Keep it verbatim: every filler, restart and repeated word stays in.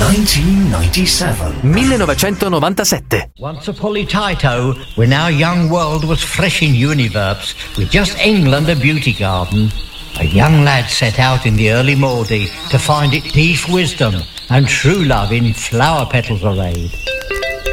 millenovecentonovantasette. Once upon a Tito, when our young world was fresh in univerbs, with just England a beauty garden, a young lad set out in the early morning to find it deep wisdom and true love in flower petals arrayed.